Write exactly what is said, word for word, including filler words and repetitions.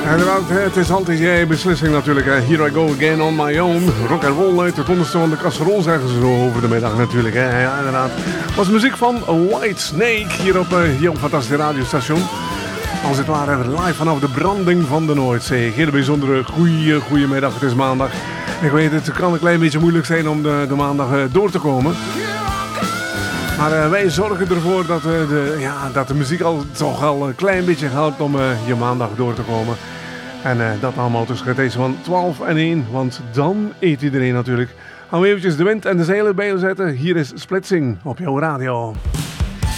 Inderdaad, het is altijd jij beslissing natuurlijk. Hè. Here I go again on my own. Rock and roll uit het onderste van de casserol, zeggen ze zo over de middag natuurlijk. Hè. Ja, inderdaad. Het was muziek van White Snake hier op uh, jouw fantastische radiostation. Als het ware live vanaf de branding van de Noordzee. Geen bijzondere goeie, goeie middag. Het is maandag. Ik weet, het kan een klein beetje moeilijk zijn om de, de maandag uh, door te komen. Maar uh, wij zorgen ervoor dat, uh, de, ja, dat de muziek al toch al een klein beetje helpt om uh, je maandag door te komen. En uh, dat allemaal tussen deze van twaalf en één, want dan eet iedereen natuurlijk. Gaan we eventjes de wind en de zeilen bij je zetten. Hier is Splitsing op jouw radio.